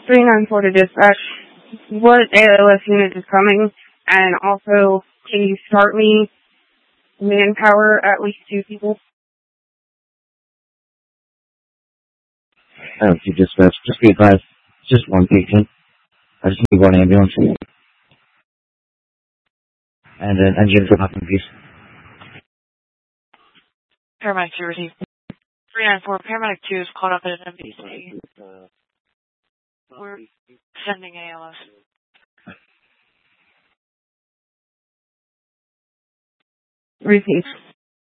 394 to dispatch. What ALS unit is coming? And also, can you start me manpower, at least 2 people? I don't see dispatch. Just be advised, just one patient. I just need 1 ambulance. And an engine for nothing, please. Paramedic 2 received 394. Paramedic 2 is caught up in an MVC. We're sending ALS. Repeat.